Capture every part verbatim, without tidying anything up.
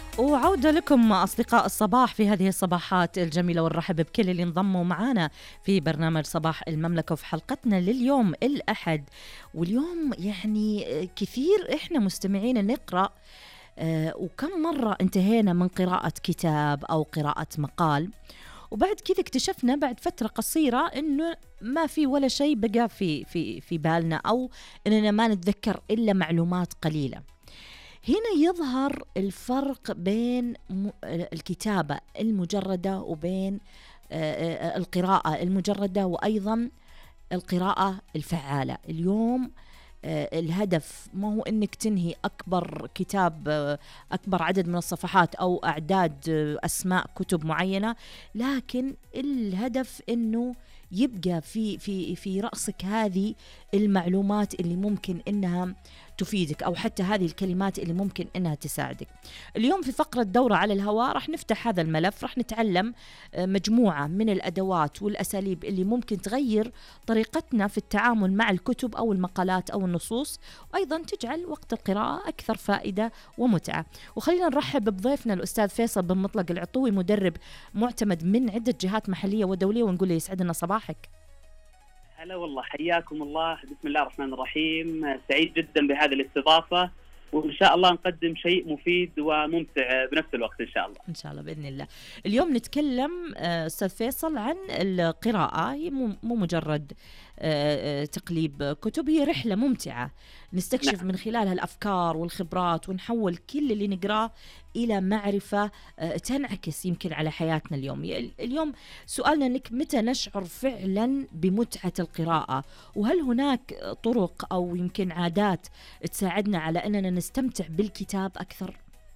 وعودة لكم أصدقاء الصباح في هذه الصباحات الجميلة، ونرحب بكل اللي انضموا معنا في برنامج صباح المملكة وفي حلقتنا لليوم الأحد. واليوم يعني كثير إحنا مستمعين نقرأ، آه وكم مرة انتهينا من قراءة كتاب أو قراءة مقال، وبعد كذا اكتشفنا بعد فترة قصيرة إنه ما في ولا شيء بقى في في في بالنا، أو إننا ما نتذكر إلا معلومات قليلة. هنا يظهر الفرق بين الكتابة المجردة وبين القراءة المجردة، وأيضا القراءة الفعالة. اليوم الهدف ما هو إنك تنهي أكبر كتاب، أكبر عدد من الصفحات أو أعداد أسماء كتب معينة، لكن الهدف إنه يبقى في في في رأسك هذه المعلومات اللي ممكن إنها تفيدك، أو حتى هذه الكلمات اللي ممكن إنها تساعدك. اليوم في فقرة دورة على الهواء راح نفتح هذا الملف، راح نتعلم مجموعة من الأدوات والأساليب اللي ممكن تغير طريقتنا في التعامل مع الكتب أو المقالات أو النصوص، وأيضا تجعل وقت القراءة أكثر فائدة ومتعة. وخلينا نرحب بضيفنا الأستاذ فيصل بن مطلق العطوي، مدرب معتمد من عدة جهات محلية ودولية، ونقول له يسعدنا صباحك. هلا والله، حياكم الله. بسم الله الرحمن الرحيم. سعيد جدا بهذه الاستضافة، وإن شاء الله نقدم شيء مفيد وممتع بنفس الوقت إن شاء الله. إن شاء الله بإذن الله. اليوم نتكلم أستاذ فيصل عن القراءة، هي مو مجرد تقليب كتب، هي رحلة ممتعة نستكشف نعم. من خلالها الأفكار والخبرات، ونحول كل اللي نقراه إلى معرفة تنعكس يمكن على حياتنا اليوم. اليوم سؤالنا إنك متى نشعر فعلا بمتعة القراءة، وهل هناك طرق أو يمكن عادات تساعدنا على أننا نستمتع بالكتاب أكثر؟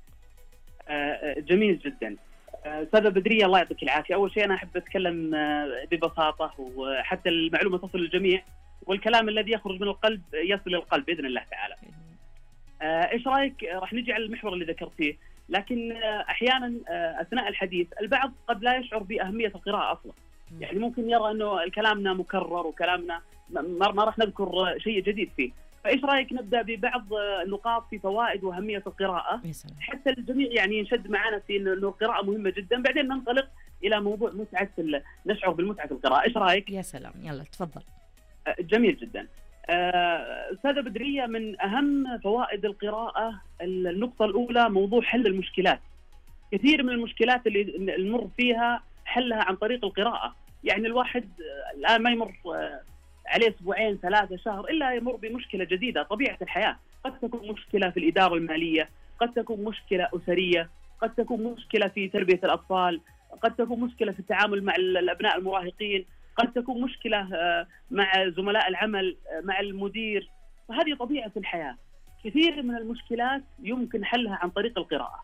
جميل جدا أستاذة بدرية، الله يعطيك العافية. أول شيء أنا أحب أتكلم ببساطة وحتى المعلومة تصل للجميع، والكلام الذي يخرج من القلب يصل للقلب بإذن الله تعالى. إيش رأيك؟ راح نجي على المحور اللي ذكرتيه، لكن أحيانا أثناء الحديث البعض قد لا يشعر بأهمية القراءة أصلا. يعني ممكن يرى أنه كلامنا مكرر وكلامنا ما راح نذكر شيء جديد فيه. فإيش رأيك نبدأ ببعض النقاط في فوائد وأهمية القراءة حتى الجميع يعني ينشد معنا في أنه القراءة مهمة جدا، بعدين ننطلق إلى موضوع متعة، نشعر بالمتعة في القراءة. إيش رأيك؟ يا سلام، يلا تفضل. جميل جدا. أستاذة بدرية، من أهم فوائد القراءة النقطة الأولى موضوع حل المشكلات. كثير من المشكلات اللي نمر فيها حلها عن طريق القراءة. يعني الواحد الآن ما يمر عليه أسبوعين ثلاثة شهر إلا يمر بمشكلة جديدة. طبيعة الحياة، قد تكون مشكلة في الإدارة المالية، قد تكون مشكلة أسرية، قد تكون مشكلة في تربية الأطفال، قد تكون مشكلة في التعامل مع الأبناء المراهقين، قد تكون مشكلة مع زملاء العمل، مع المدير. فهذه طبيعة الحياة. كثير من المشكلات يمكن حلها عن طريق القراءة.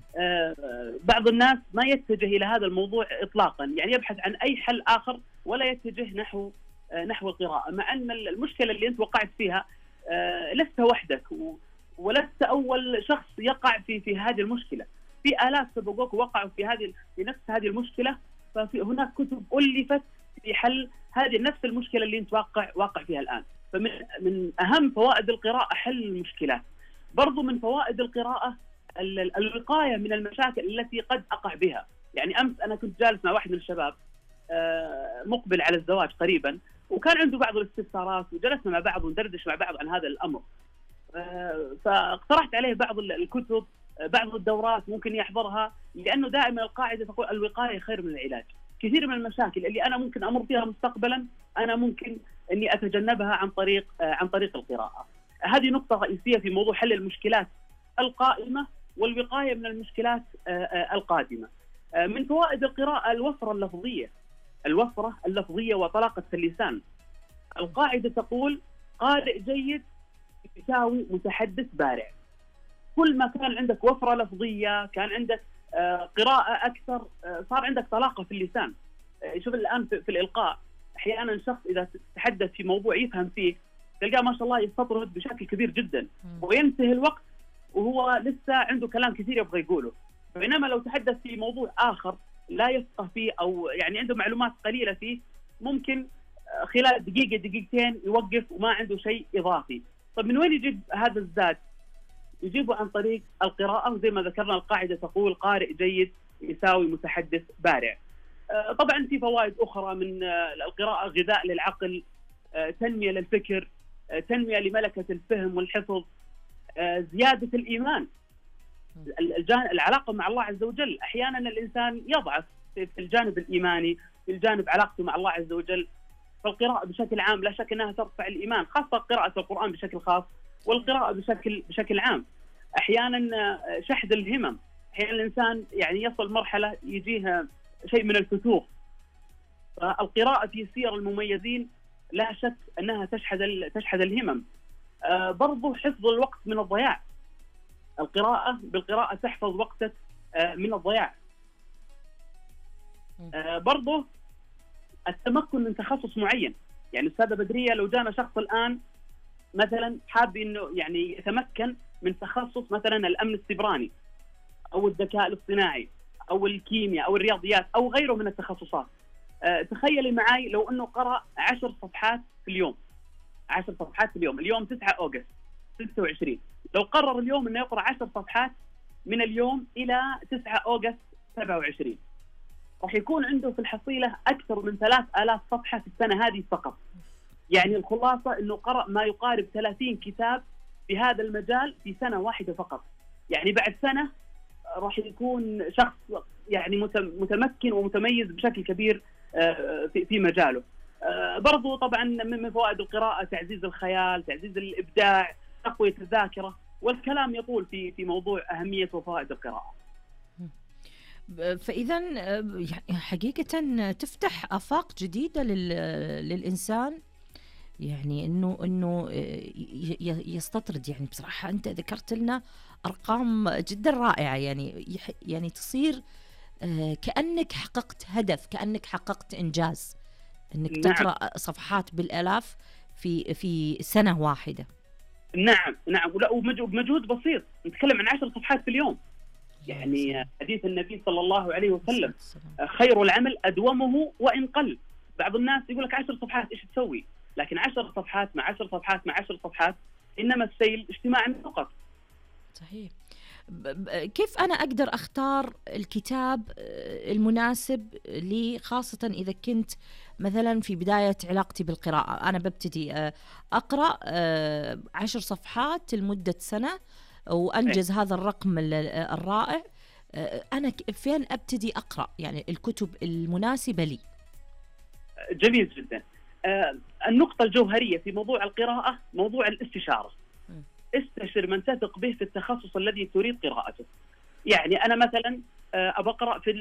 بعض الناس ما يتجه إلى هذا الموضوع إطلاقا، يعني يبحث عن أي حل آخر ولا يتجه نحو نحو القراءة، مع أن المشكلة اللي أنت وقعت فيها لست وحدك، ولست أول شخص يقع في في هذه المشكلة. في آلاف سبقوك وقعوا في هذه في نفس هذه المشكلة، ففي هناك كتب ألفت في حل هذه نفس المشكلة اللي أنت واقع واقع فيها الآن. فمن من أهم فوائد القراءة حل المشكلات. برضو من فوائد القراءة الوقاية من المشاكل التي قد أقع بها. يعني أمس أنا كنت جالس مع واحد من الشباب مقبل على الزواج قريبا، وكان عنده بعض الاستفسارات، وجلسنا مع بعض وندردش مع بعض عن هذا الأمر. فاقترحت عليه بعض الكتب، بعض الدورات ممكن يحضرها، لأنه دائما القاعدة تقول الوقاية خير من العلاج. كثير من المشاكل اللي أنا ممكن أمر فيها مستقبلا أنا ممكن أني أتجنبها عن طريق عن طريق القراءة. هذه نقطة رئيسية في موضوع حل المشكلات القائمة والوقاية من المشكلات القادمة. من فوائد القراءة الوفرة اللفظية، الوفرة اللفظية وطلاقة اللسان. القاعدة تقول قارئ جيد يساوي متحدث بارع. كل ما كان عندك وفرة لفظية، كان عندك قراءة أكثر، صار عندك طلاقة في اللسان. شوف الآن في الإلقاء، أحيانا شخص إذا تحدث في موضوع يفهم فيه تلقاه ما شاء الله يستطرد بشكل كبير جدا، وينتهي الوقت وهو لسه عنده كلام كثير يبغى يقوله. بينما لو تحدث في موضوع آخر لا يفقه فيه، أو يعني عنده معلومات قليلة فيه، ممكن خلال دقيقة دقيقتين يوقف وما عنده شيء إضافي. طب من وين يجيب هذا الزاد؟ يجيبوا عن طريق القراءة، وزي ما ذكرنا القاعدة تقول قارئ جيد يساوي متحدث بارع. طبعا في فوائد أخرى من القراءة: غذاء للعقل، تنمية للفكر، تنمية لملكة الفهم والحفظ، زيادة الإيمان، العلاقة مع الله عز وجل. أحيانا الإنسان يضعف في الجانب الإيماني، في الجانب علاقته مع الله عز وجل. فالقراءة بشكل عام لا شك أنها ترفع الإيمان، خاصة قراءة القرآن بشكل خاص، والقراءة بشكل بشكل عام. أحيانا شحذ الهمم، أحيانا الإنسان يعني يصل مرحلة يجيها شيء من الفتور. فالقراءة في سير المميزين لا شك أنها تشحذ تشحذ الهمم. آه برضو حفظ الوقت من الضياع، القراءة بالقراءة تحفظ وقتك آه من الضياع. آه برضو التمكن من تخصص معين. يعني أستاذة بدرية، لو جانا شخص الآن مثلا حاب إنه يعني يتمكن من تخصص مثلا الأمن السيبراني أو الذكاء الاصطناعي أو الكيمياء أو الرياضيات أو غيره من التخصصات، أه تخيلي معي لو أنه قرأ عشر صفحات في اليوم، عشر صفحات في اليوم. اليوم تسعة أغسطس ستة وعشرين، لو قرر اليوم أنه يقرأ عشر صفحات من اليوم إلى تسعة أغسطس سبعة وعشرين، راح يكون عنده في الحصيلة أكثر من ثلاث آلاف صفحة في السنة هذه فقط. يعني الخلاصة أنه قرأ ما يقارب ثلاثين كتاب في هذا المجال في سنة واحدة فقط. يعني بعد سنة راح يكون شخص يعني متمكن ومتميز بشكل كبير في مجاله. برضو طبعا من فوائد القراءة تعزيز الخيال، تعزيز الإبداع، تقوية الذاكرة، والكلام يطول في في موضوع أهمية وفوائد القراءة. فإذا حقيقة تفتح آفاق جديدة للإنسان، يعني انه انه يستطرد. يعني بصراحه انت ذكرت لنا ارقام جدا رائعه، يعني يعني تصير كانك حققت هدف، كانك حققت انجاز، انك نعم. تقرا صفحات بالالاف في في سنه واحده. نعم نعم، ولا وبمجهود بسيط، نتكلم عن عشر صفحات في اليوم. يعني حديث النبي صلى الله عليه وسلم خير العمل ادومه وان قل. بعض الناس يقول لك عشر صفحات ايش تسوي؟ لكن عشر صفحات مع عشر صفحات مع عشر صفحات، إنما السيل اجتماع النقط. صحيح. كيف أنا أقدر أختار الكتاب المناسب لي، خاصة إذا كنت مثلا في بداية علاقتي بالقراءة؟ أنا ببتدي أقرأ عشر صفحات لمدة سنة وأنجز هذا الرقم الرائع. أنا فين أبتدي أقرأ يعني الكتب المناسبة لي؟ جميل جدا. آه النقطة الجوهرية في موضوع القراءة موضوع الاستشارة. استشر من تثق به في التخصص الذي تريد قراءته. يعني أنا مثلا آه أبقرأ في